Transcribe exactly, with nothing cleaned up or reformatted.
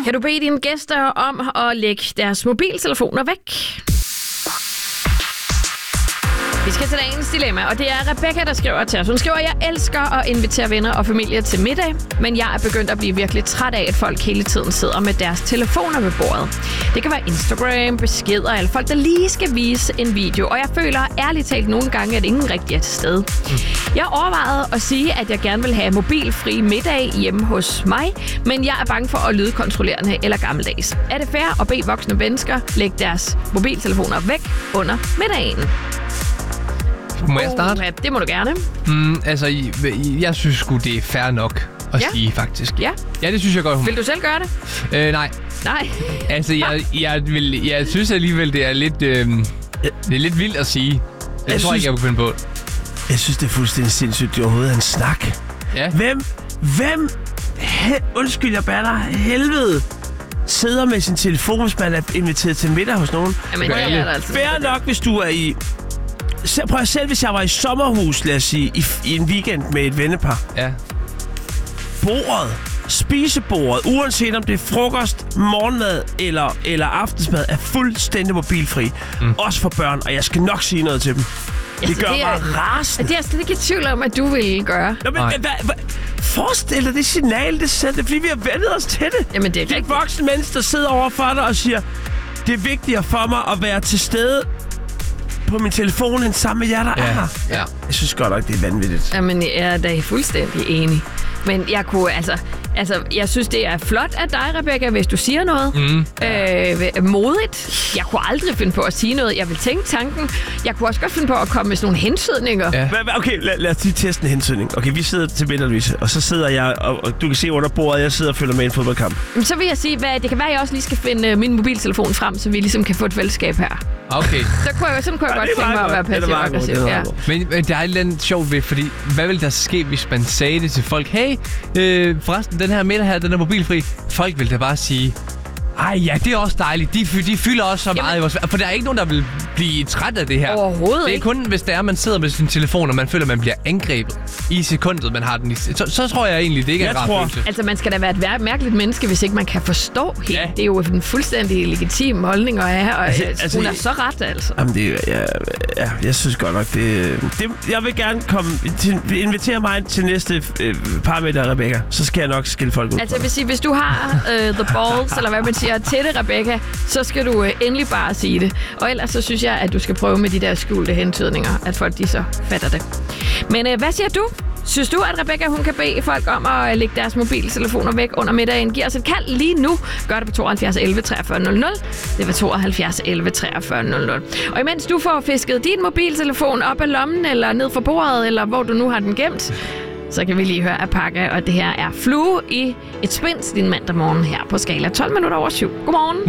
Kan du bede dine gæster om at lægge deres mobiltelefoner væk? Vi skal til dagens dilemma, og det er Rebecca, der skriver til os. Hun skriver, jeg elsker at invitere venner og familie til middag, men jeg er begyndt at blive virkelig træt af, at folk hele tiden sidder med deres telefoner ved bordet. Det kan være Instagram, beskeder eller folk, der lige skal vise en video, og jeg føler ærligt talt nogle gange, at ingen rigtig er til stede. Jeg overvejede at sige, at jeg gerne vil have mobilfri middag hjemme hos mig, men jeg er bange for at lyde kontrollerende eller gammeldags. Er det fair at bede voksne mennesker lægge deres mobiltelefoner væk under middagen? Må jeg starte? Oh, ja, det må du gerne. Mm, altså, jeg synes sgu, det er fair nok at ja. sige, faktisk. Ja. Ja, det synes jeg godt. Vil du selv gøre det? Øh, nej. Nej. Altså, jeg, jeg, vil, jeg synes alligevel, det er lidt, øh, det er lidt vildt at sige. Jeg, jeg tror synes, ikke, jeg kunne finde på. Jeg synes, det er fuldstændig sindssygt, det overhovedet er en snak. Ja. Hvem, hvem, he, undskyld, jeg batter, helvede, sidder med sin telefon, hvis man er inviteret til middag hos nogen? Jamen, det er der altså. Fair nok, hvis du er i... Prøv at selv, hvis jeg var i sommerhus, lad os sige, i, i en weekend med et vennepar. Ja. Bordet, spisebordet, uanset om det er frokost, morgenmad eller, eller aftensmad, er fuldstændig mobilfri. Mm. Også for børn, og jeg skal nok sige noget til dem. Det altså, gør det er, mig rasende. Det er jeg slet ikke i tvivl om, at du ville gøre. Nå, men, hva, hva, forestil dig det signal, det sender, fordi vi har vendet os til det. Jamen, det er det er rigtigt. voksne mennesker, der sidder over for dig og siger, det er vigtigere for mig at være til stede på min telefon end sammen med jer, der ja. er her. Ja. Jeg synes godt nok, det er vanvittigt. Jamen, jeg er da fuldstændig enig. Men jeg kunne altså... Altså, jeg synes, det er flot af dig, Rebecca, hvis du siger noget. Mm. Øh, modigt. Jeg kunne aldrig finde på at sige noget. Jeg vil tænke tanken. Jeg kunne også godt finde på at komme med sådan nogle hensydninger. Ja. Okay, lad, lad os lige teste en hensydning. Okay, vi sidder til middag, Louise, og så sidder jeg, og, og du kan se under bordet, jeg sidder og følger med en fodboldkamp. Men så vil jeg sige, hvad, det kan være, at jeg også lige skal finde uh, min mobiltelefon frem, så vi ligesom kan få et fællesskab her. Okay. Så kunne jeg, sådan kunne jeg ja, godt tænke mig at være passiv-aggressiv. Ja. Men, men der er et eller andet sjovt ved, fordi hvad ville der ske, hvis man sagde det til folk? Hey, øh, forresten, den her middag her, den er mobilfri. Folk ville da bare sige, ej ja, det er også dejligt. De, de fylder også så Jamen. meget i vores... For der er ikke nogen, der vil blive træt af det her. Overhovedet Det er kun, hvis det er, man sidder med sin telefon, og man føler, at man bliver angrebet i sekundet, man har den i... Så, så tror jeg egentlig, det ikke er en rar følelse. Altså, man skal da være et mærkeligt menneske, hvis ikke man kan forstå helt. Ja. Det er jo en fuldstændig legitim holdning at have, og altså, altså, hun er så ret, altså. Jamen, det ja, ja, jeg synes godt nok, det, det... Jeg vil gerne komme... Til, invitere mig til næste øh, par med dig, Rebecca. Så skal jeg nok skille folk ud. Altså, jeg vil sige, hvis du har uh, the balls, eller hvad man siger, til det, Rebecca, så skal du uh, endelig bare sige det. Og ellers så synes jeg, at du skal prøve med de der skjulte hentydninger, at folk de så fatter det. Men uh, hvad siger du? Synes du, at Rebecca hun kan bede folk om at lægge deres mobiltelefoner væk under middagen? Giv os et kald lige nu. Gør det på tooghalvfjerds elleve treogfyrre nul nul. Det var tooghalvfjerds elleve treogfyrre nul nul. Og imens du får fisket din mobiltelefon op af lommen, eller ned fra bordet, eller hvor du nu har den gemt, så kan vi lige høre Apaka, og det her er Flue i et spins din mandag morgen her på skala tolv minutter over syv. Godmorgen.